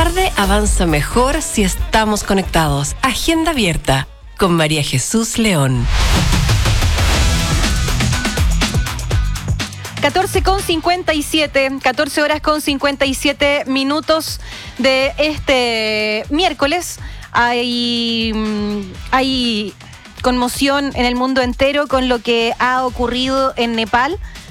tarde avanza mejor si estamos conectados. Agenda abierta con María Jesús León. 14 horas con 57 minutos de este miércoles. Hay conmoción en el mundo entero con lo que ha ocurrido en Nepal.